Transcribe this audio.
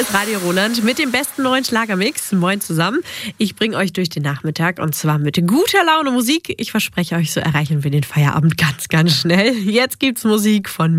Ist Radio Roland mit dem besten neuen Schlagermix. Moin zusammen. Ich bringe euch durch den Nachmittag und zwar mit guter Laune Musik. Ich verspreche euch, so erreichen wir den Feierabend ganz, ganz schnell. Jetzt gibt's Musik von